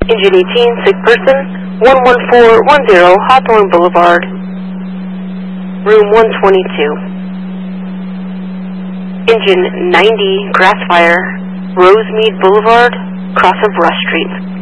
Engine 18, sick person, 11410 Hawthorne Boulevard, room 122. Engine 90, grass fire, Rosemead Boulevard, cross of Rush Street.